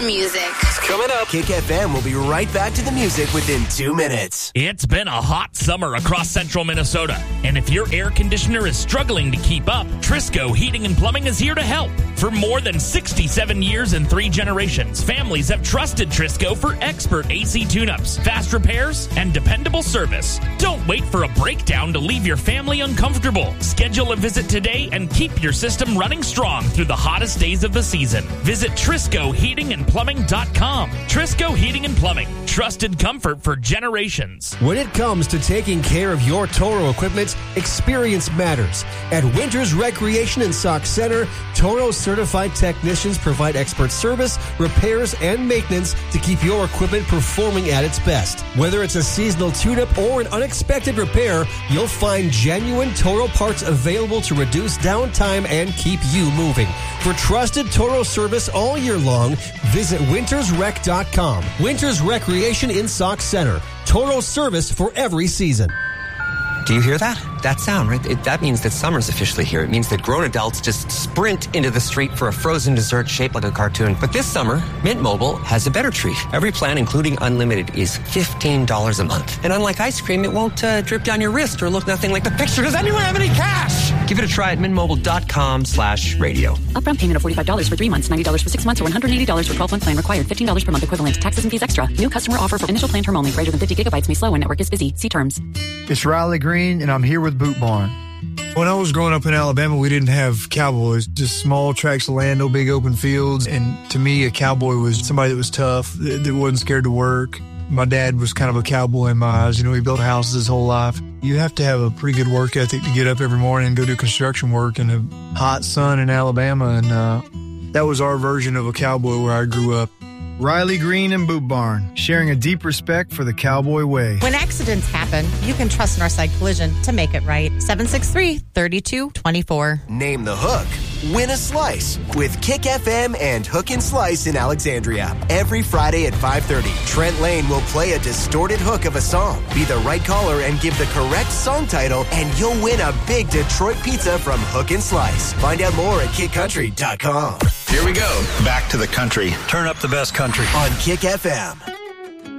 more music. It's coming up. Kick FM will be right back to the music within 2 minutes. It's been a hot summer across central Minnesota, and if your air conditioner is struggling to keep up, Trisco Heating and Plumbing is here to help. For more than 67 years and 3 generations, families have trusted Trisco for expert AC tune-ups, fast repairs, and dependable service. Don't wait for a breakdown to leave your family uncomfortable. Schedule a visit today and keep your system running strong through the hottest days of the season. Visit TriscoHeatingandPlumbing.com. Trisco Heating and Plumbing. Trusted comfort for generations. When it comes to taking care of your Toro equipment, experience matters. At Winters Recreation and Sauk Center, Toro certified technicians provide expert service, repairs, and maintenance to keep your equipment performing at its best. Whether it's a seasonal tune-up or an unexpected repair, you'll find genuine Toro parts available to reduce downtime and keep you moving. For trusted Toro service all year long, visit wintersrec.com. Winters Recreation in Sauk Center. Toro service for every season. Do you hear that? That sound, right? That means that summer's officially here. It means that grown adults just sprint into the street for a frozen dessert shaped like a cartoon. But this summer, Mint Mobile has a better treat. Every plan, including unlimited, is $15 a month. And unlike ice cream, it won't drip down your wrist or look nothing like the picture. Does anyone have any cash? Give it a try at mintmobile.com/radio. Upfront payment of $45 for 3 months, $90 for 6 months, or $180 for 12-month plan required. $15 per month equivalent. Taxes and fees extra. New customer offer for initial plan term only. Greater than 50 gigabytes may slow when network is busy. See terms. It's Riley Green, and I'm here with Boot Barn. When I was growing up in Alabama, we didn't have cowboys, just small tracts of land, no big open fields. And to me, a cowboy was somebody that was tough, that wasn't scared to work. My dad was kind of a cowboy in my eyes. You know, he built houses his whole life. You have to have a pretty good work ethic to get up every morning and go do construction work in a hot sun in Alabama. And that was our version of a cowboy where I grew up. Riley Green and Boot Barn, sharing a deep respect for the cowboy way. When accidents happen, you can trust Northside Collision to make it right. 763-3224. Name the hook. Win a slice with Kick FM and Hook and Slice in Alexandria. Every Friday at 5:30, Trent Lane will play a distorted hook of a song. Be the right caller and give the correct song title, and you'll win a big Detroit pizza from Hook and Slice. Find out more at kickcountry.com. Here we go. Back to the country. Turn up the best country. On Kick FM.